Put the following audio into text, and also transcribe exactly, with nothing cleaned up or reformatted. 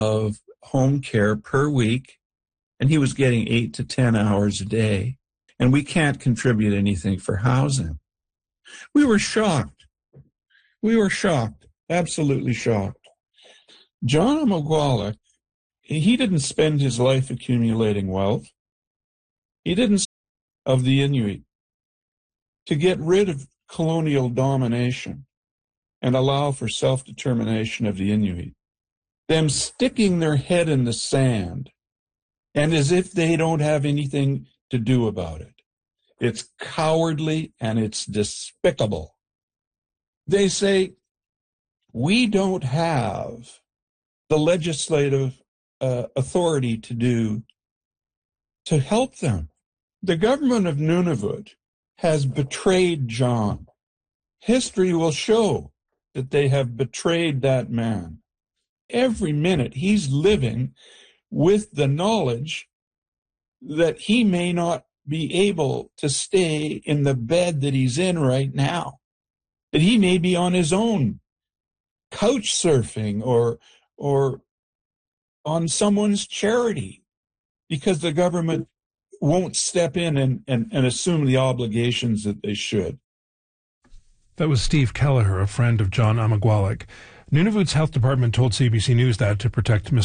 of home care per week, and he was getting eight to ten hours a day, and we can't contribute anything for housing. We were shocked. We were shocked, absolutely shocked. John Amagwalik, he didn't spend his life accumulating wealth. He didn't of the Inuit to get rid of colonial domination and allow for self-determination of the Inuit. Them sticking their head in the sand and as if they don't have anything to do about it. It's cowardly and it's despicable. They say, we don't have the legislative uh, authority to do, to help them. The government of Nunavut has betrayed John. History will show that they have betrayed that man. Every minute he's living with the knowledge that he may not be able to stay in the bed that he's in right now, that he may be on his own, couch surfing or, or on someone's charity because the government won't step in and, and, and assume the obligations that they should. That was Steve Kelleher, a friend of John Amagwalik. Nunavut's health department told C B C News that to protect Mister